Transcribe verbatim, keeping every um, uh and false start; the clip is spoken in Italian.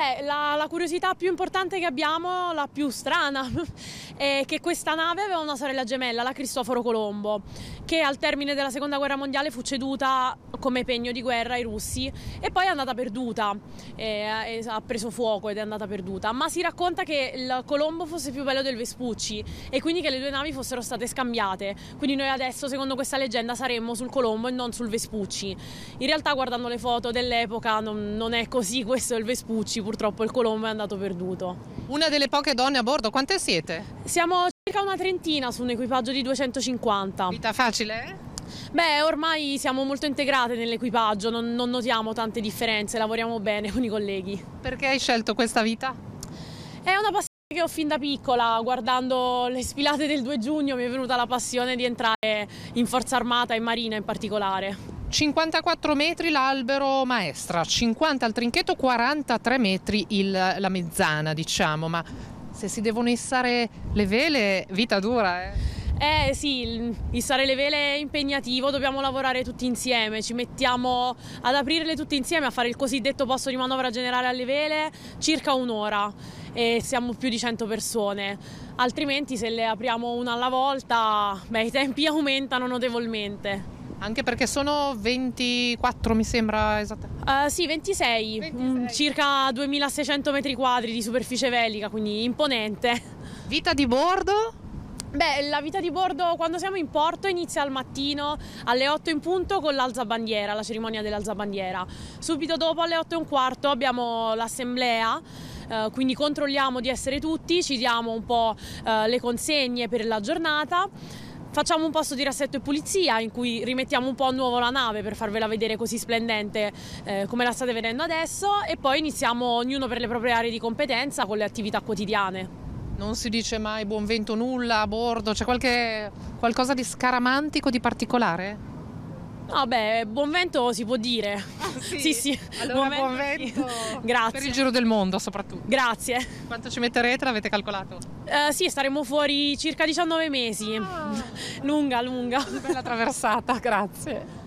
Beh, la, la curiosità più importante che abbiamo, la più strana, è che questa nave aveva una sorella gemella, la Cristoforo Colombo, che al termine della seconda guerra mondiale fu ceduta come pegno di guerra ai russi e poi è andata perduta, e, e ha preso fuoco ed è andata perduta. Ma si racconta che il Colombo fosse più bello del Vespucci e quindi che le due navi fossero state scambiate. Quindi noi adesso, secondo questa leggenda, saremmo sul Colombo e non sul Vespucci. In realtà, guardando le foto dell'epoca, non, non è così. Questo è il Vespucci, purtroppo il Colombo è andato perduto. Una delle poche donne a bordo, quante siete? Siamo circa una trentina su un equipaggio di duecentocinquanta. Vita facile? Beh, ormai siamo molto integrate nell'equipaggio, non, non notiamo tante differenze, lavoriamo bene con i colleghi. Perché hai scelto questa vita? È una passione che ho fin da piccola, guardando le sfilate del due giugno mi è venuta la passione di entrare in Forza Armata e Marina in particolare. cinquantaquattro metri l'albero maestra, cinquanta al trinchetto, quarantatré metri il, la mezzana, diciamo, ma se si devono issare le vele, vita dura, eh? Eh sì, issare le vele è impegnativo, dobbiamo lavorare tutti insieme, ci mettiamo ad aprirle tutti insieme, a fare il cosiddetto posto di manovra generale alle vele, circa un'ora e siamo più di cento persone, altrimenti se le apriamo una alla volta, beh, i tempi aumentano notevolmente. Anche perché sono ventiquattro, mi sembra esattamente. Uh, sì, ventisei, ventisei. Mm, circa duemilaseicento metri quadri di superficie velica, quindi imponente. Vita di bordo? Beh, la vita di bordo quando siamo in porto inizia al mattino alle otto in punto con l'alzabandiera, la cerimonia dell'alzabandiera. Subito dopo alle otto e un quarto abbiamo l'assemblea, eh, quindi controlliamo di essere tutti, ci diamo un po' eh, le consegne per la giornata. Facciamo un posto di rassetto e pulizia in cui rimettiamo un po' a nuovo la nave per farvela vedere così splendente eh, come la state vedendo adesso e poi iniziamo ognuno per le proprie aree di competenza con le attività quotidiane. Non si dice mai buon vento nulla a bordo, c'è qualche, qualcosa di scaramantico, di particolare? No, beh, buon vento si può dire. Ah, sì? Sì, sì. Allora buon vento. Sì. Grazie. Per il giro del mondo soprattutto. Grazie. Quanto ci metterete, l'avete calcolato? Uh, sì, staremo fuori circa diciannove mesi. Ah. Lunga, lunga. Bella traversata, grazie.